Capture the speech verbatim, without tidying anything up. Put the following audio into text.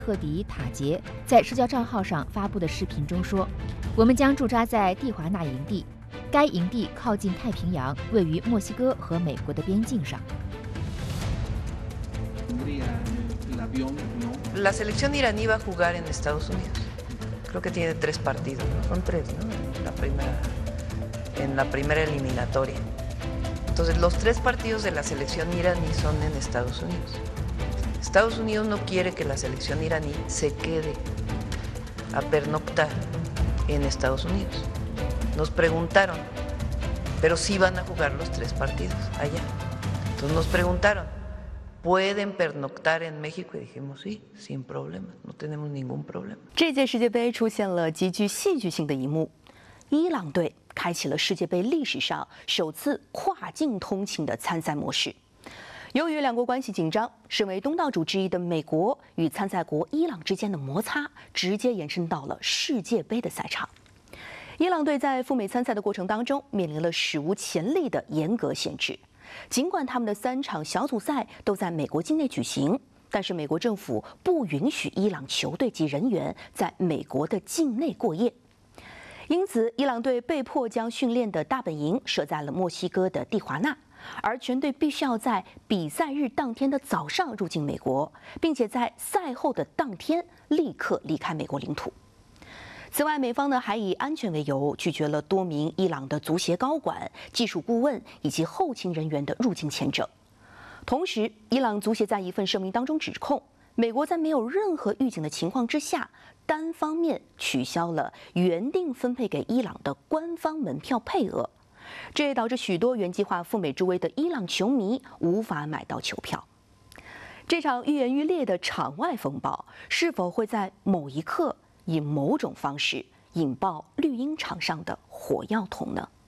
赫迪塔杰在社交账号上发布的视频中说：“我们将驻扎在蒂华纳营地，该营地靠近太平洋，位于墨西哥和美国的边境上。” La selección iraní va a jugar en Estados Unidos. Creo que tiene tres partidos, ¿no? Son tres, ¿no? En la primera, en la primera eliminatoria. Entonces, los tres partidos de la selección iraní son en Estados Unidos. Estados Unidos no quiere que la selección iraní se quede a pernoctar en Estados Unidos. Nos preguntaron, pero sí van a jugar los tres partidos allá. Entonces nos preguntaron.Pueden pernoctar en México y dijimos sí, sin problema, no tenemos ningún problema. 这届世界杯出现了极具戏剧性的一幕，伊朗队开启了世界杯历史上首次跨境通勤的参赛模式。由于两国关系紧张，身为东道主之一的美国与参赛国伊朗之间的摩擦直接延伸到了世界杯的赛场。伊朗队在赴美参赛的过程当中面临了史无前例的严格限制。尽管他们的三场小组赛都在美国境内举行，但是美国政府不允许伊朗球队及人员在美国的境内过夜，因此伊朗队被迫将训练的大本营设在了墨西哥的蒂华纳，而全队必须要在比赛日当天的早上入境美国，并且在赛后的当天立刻离开美国领土。此外，美方呢还以安全为由，拒绝了多名伊朗的足协高管、技术顾问以及后勤人员的入境签证。同时，伊朗足协在一份声明当中指控，美国在没有任何预警的情况之下，单方面取消了原定分配给伊朗的官方门票配额，这也导致许多原计划赴美助威的伊朗球迷无法买到球票。这场愈演愈烈的场外风暴，是否会在某一刻以某种方式引爆绿茵场上的火药桶呢？